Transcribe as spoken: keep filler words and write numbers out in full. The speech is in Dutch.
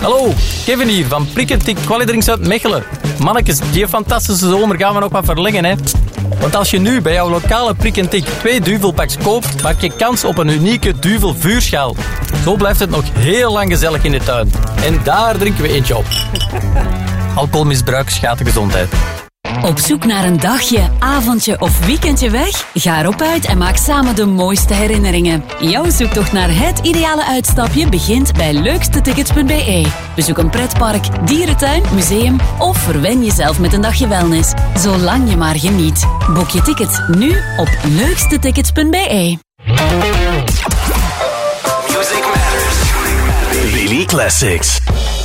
Hallo, Kevin hier van Prikkentik Kwalidrinks uit Mechelen. Mannetjes, die fantastische zomer gaan we nog wat verlengen, hè. Want als je nu bij jouw lokale Prikkentik twee duvelpaks koopt, maak je kans op een unieke duvel vuurschaal. Zo blijft het nog heel lang gezellig in de tuin. En daar drinken we eentje op. Alcoholmisbruik schaadt de gezondheid. Op zoek naar een dagje, avondje of weekendje weg? Ga erop uit en maak samen de mooiste herinneringen. Jouw zoektocht naar het ideale uitstapje begint bij leukstetickets punt b e. Bezoek een pretpark, dierentuin, museum of verwen jezelf met een dagje wellness. Zolang je maar geniet. Boek je ticket nu op leukstetickets punt b e. Music Matters. Daily Classics.